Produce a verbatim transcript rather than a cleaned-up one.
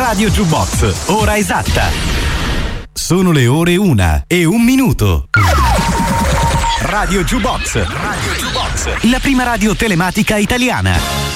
Radio Jukebox, ora esatta. Sono le ore una e un minuto. Radio Jukebox, Radio Jukebox, la prima radio telematica italiana.